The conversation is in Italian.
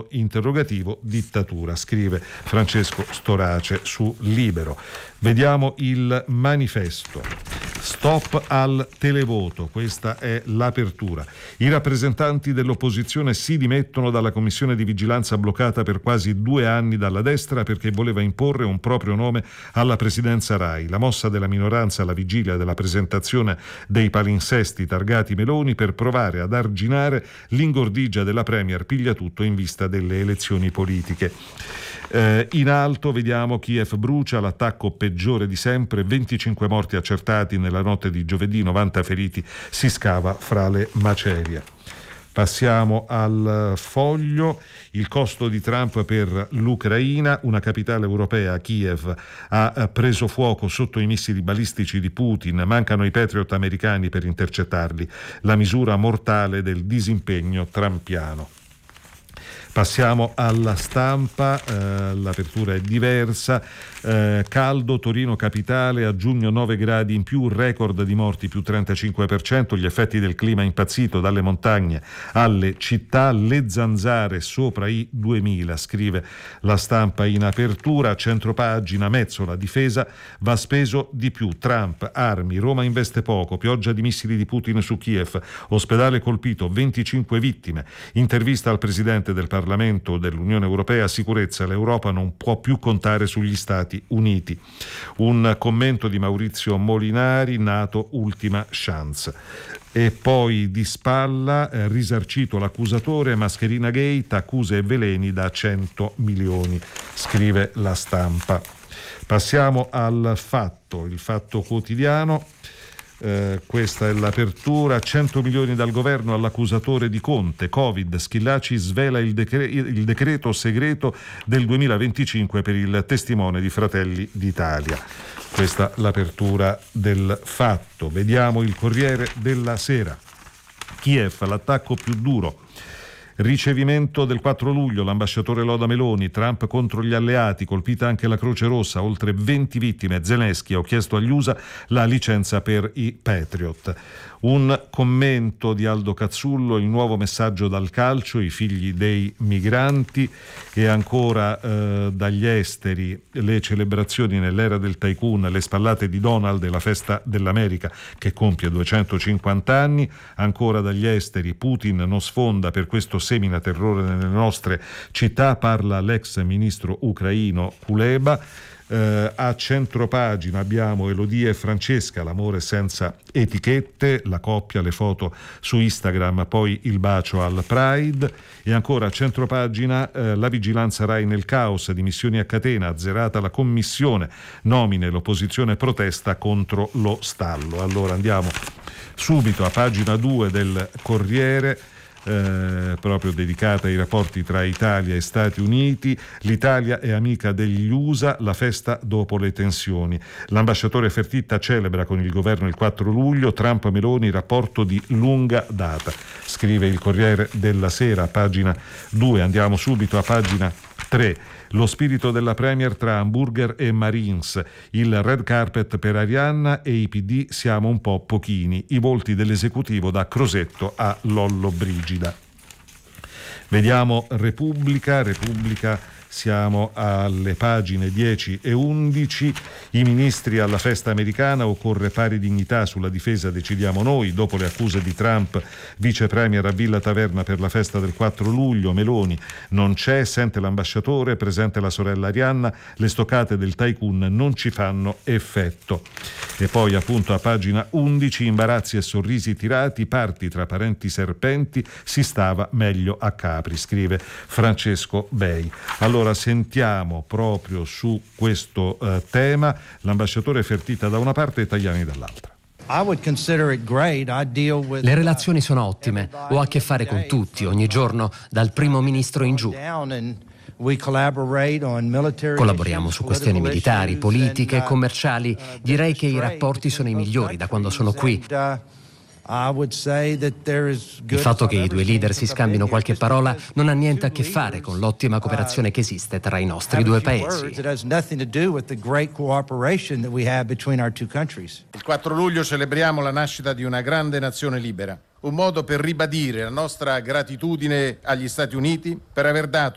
dittatura, scrive Francesco Storace su Libero. Vediamo il manifesto. Stop al televoto, questa è l'apertura. I rappresentanti dell'opposizione si dimettono dalla commissione di vigilanza bloccata per quasi 2 anni dalla destra perché voleva imporre un proprio nome alla presidenza Rai. La mossa della minoranza alla vigilia della presentazione dei palinsesti targati Meloni per provare ad arginare l'ingordigia della Premier Pigliatutto in vista delle elezioni politiche. In alto vediamo Kiev brucia, l'attacco peggiore di sempre, 25 morti accertati nella notte di giovedì, 90 feriti, si scava fra le macerie. Passiamo al Foglio. Il costo di Trump per l'Ucraina, una capitale europea, Kiev, ha preso fuoco sotto i missili balistici di Putin, mancano i Patriot americani per intercettarli, la misura mortale del disimpegno trumpiano. Passiamo alla Stampa, l'apertura è diversa, caldo, Torino capitale, a giugno 9 gradi in più, record di morti più 35%, gli effetti del clima impazzito dalle montagne alle città, le zanzare sopra i 2000, scrive la Stampa in apertura, centropagina, Mezzola, difesa, va speso di più, Trump, armi, Roma investe poco, pioggia di missili di Putin su Kiev, ospedale colpito, 25 vittime, intervista al presidente del Parlamento dell'Unione Europea, sicurezza, l'Europa non può più contare sugli Stati Uniti. Un commento di Maurizio Molinari, NATO ultima chance. E poi di spalla, risarcito l'accusatore, Mascherina Gate, accuse e veleni da 100 milioni, scrive la Stampa. Passiamo al Fatto, il Fatto Quotidiano. Questa è l'apertura, 100 milioni dal governo all'accusatore di Conte, Covid, Schillaci svela il decreto segreto del 2025 per il testimone di Fratelli d'Italia. Questa l'apertura del Fatto. Vediamo il Corriere della Sera. Kiev, l'attacco più duro. Ricevimento del 4 luglio, l'ambasciatore loda Meloni, Trump contro gli alleati, colpita anche la Croce Rossa, oltre 20 vittime, Zelensky, ho chiesto agli USA la licenza per i Patriot. Un commento di Aldo Cazzullo, il nuovo messaggio dal calcio, i figli dei migranti, e ancora dagli esteri le celebrazioni nell'era del tycoon, le spallate di Donald e la festa dell'America che compie 250 anni, ancora dagli esteri Putin non sfonda, per questo semina terrore nelle nostre città, parla l'ex ministro ucraino Kuleba. A centropagina abbiamo Elodie e Francesca, l'amore senza etichette, la coppia, le foto su Instagram, poi il bacio al Pride. E ancora a centropagina la vigilanza Rai nel caos, dimissioni a catena, azzerata la commissione, nomine, l'opposizione protesta contro lo stallo. Allora andiamo subito a pagina 2 del Corriere, proprio dedicata ai rapporti tra Italia e Stati Uniti. L'Italia è amica degli USA, la festa dopo le tensioni. L'ambasciatore Fertitta celebra con il governo il 4 luglio, Trump Meloni rapporto di lunga data, scrive il Corriere della Sera, pagina 2. Andiamo subito a pagina 3. Lo spirito della Premier tra hamburger e Marines, il red carpet per Arianna e i PD siamo un po' pochini, i volti dell'esecutivo da Crosetto a Lollo Brigida. Vediamo Repubblica, siamo alle pagine 10 e 11. I ministri alla festa americana, occorre pari dignità, sulla difesa decidiamo noi. Dopo le accuse di Trump, vice premier a Villa Taverna per la festa del 4 luglio, Meloni non c'è, sente l'ambasciatore, presente la sorella Arianna, le stoccate del tycoon non ci fanno effetto. E poi appunto a pagina 11, imbarazzi e sorrisi tirati, parti tra parenti serpenti, si stava meglio a Capri, scrive Francesco Bei. Allora sentiamo proprio su questo tema l'ambasciatore Fertitta da una parte e Tajani dall'altra. Le relazioni sono ottime, ho a che fare con tutti, ogni giorno, dal primo ministro in giù. Collaboriamo su questioni militari, politiche, commerciali. Direi che i rapporti sono i migliori da quando sono qui. Il fatto che i due leader si scambino qualche parola non ha niente a che fare con l'ottima cooperazione che esiste tra i nostri due paesi. Il 4 luglio celebriamo la nascita di una grande nazione libera, un modo per ribadire la nostra gratitudine agli Stati Uniti per aver dato